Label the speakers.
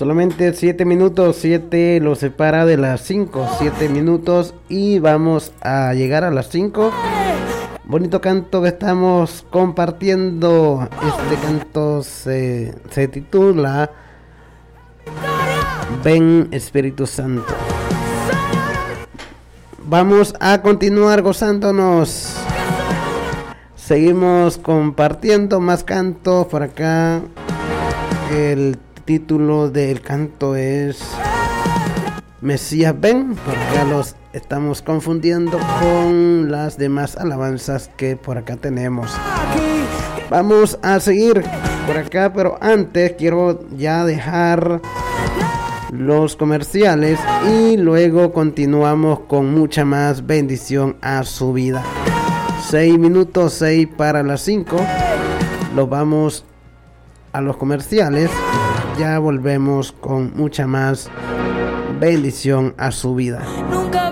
Speaker 1: Solamente 7 minutos, 7 lo separa de las 5, 7 minutos y vamos a llegar a las 5. Bonito canto que estamos compartiendo. Este canto se titula Ven Espíritu Santo. Vamos a continuar gozándonos. Seguimos compartiendo más cantos por acá. El título del canto es Mesías ven, porque los estamos confundiendo con las demás alabanzas que por acá tenemos. Vamos a seguir por acá, pero antes quiero ya dejar los comerciales y luego continuamos con mucha más bendición a su vida. 6 minutos, 6 para las 5. Los vamos a los comerciales. Ya volvemos con mucha más bendición a su vida.
Speaker 2: Nunca